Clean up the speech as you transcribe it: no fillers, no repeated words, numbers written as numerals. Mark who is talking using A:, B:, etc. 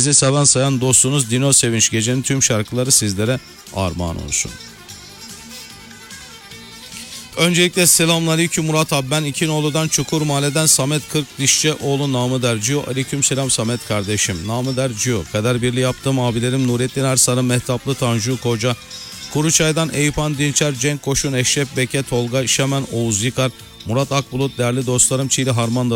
A: Sizi seven sayan dostunuz Dino Sevinç. Gecenin tüm şarkıları sizlere armağan olsun. Öncelikle selamünaleyküm Murat abi, ben İkinoğlu'dan Çukur Mahalle'den Samet Kırk Dişçioğlu namı der Cio. Aleyküm selam Samet kardeşim, namı der Cio. Kader birliği yaptığım abilerim Nurettin Ersarı, Mehtaplı Tanju Koca, Kuruçay'dan Eyüpan Dinçer, Cenk Koşun, Eşref Beke, Tolga Şemen, Oğuz Yıkar, Murat Akbulut, değerli dostlarım Çiğli Harman'da